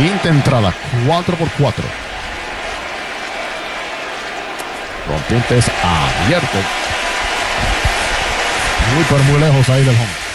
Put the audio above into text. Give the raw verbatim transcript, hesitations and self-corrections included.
Quinta entrada, cuatro por cuatro. Rompientes abierto. Muy, pero muy lejos ahí del home.